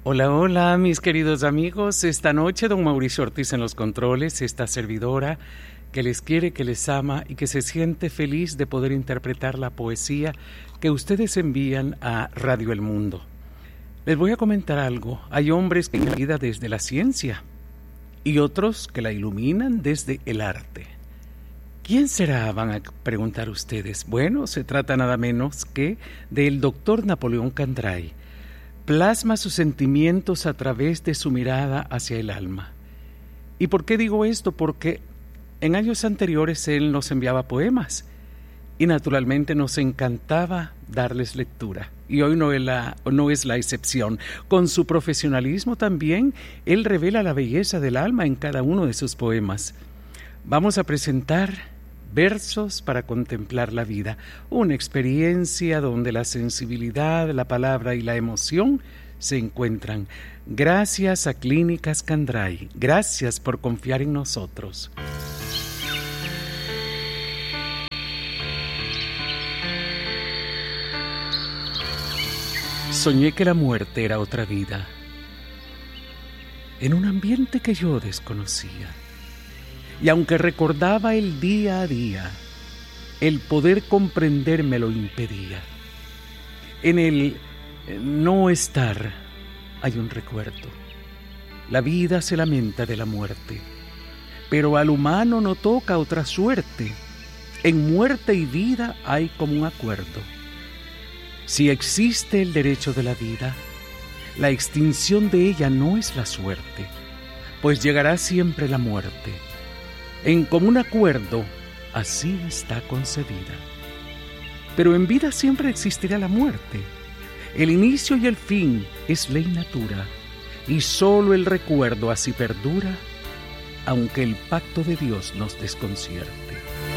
Hola, hola, mis queridos amigos. Esta noche don Mauricio Ortiz en los controles, esta servidora que les quiere, que les ama y que se siente feliz de poder interpretar la poesía que ustedes envían a Radio El Mundo. Les voy a comentar algo. Hay hombres que ven la vida desde la ciencia y otros que la iluminan desde el arte. ¿Quién será?, van a preguntar ustedes. Bueno, se trata nada menos que del doctor Napoleón Candray. Plasma sus sentimientos a través de su mirada hacia el alma. ¿Y por qué digo esto? Porque en años anteriores él nos enviaba poemas y naturalmente nos encantaba darles lectura. Y hoy no es la excepción. Con su profesionalismo también, él revela la belleza del alma en cada uno de sus poemas. Vamos a presentar versos para contemplar la vida, una experiencia donde la sensibilidad, la palabra y la emoción se encuentran. Gracias a Clínicas Candray, gracias por confiar en nosotros. Soñé que la muerte era otra vida, en un ambiente que yo desconocía. Y aunque recordaba el día a día, el poder comprenderme me lo impedía. En el no estar hay un recuerdo. La vida se lamenta de la muerte, pero al humano no toca otra suerte. En muerte y vida hay como un acuerdo. Si existe el derecho de la vida, la extinción de ella no es la suerte, pues llegará siempre la muerte. En común acuerdo, así está concebida. Pero en vida siempre existirá la muerte. El inicio y el fin es ley natura, y solo el recuerdo así perdura, aunque el pacto de Dios nos desconcierte.